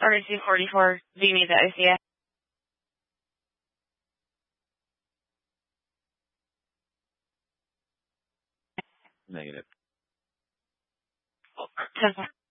RC44, do you need the OCS? Negative. 10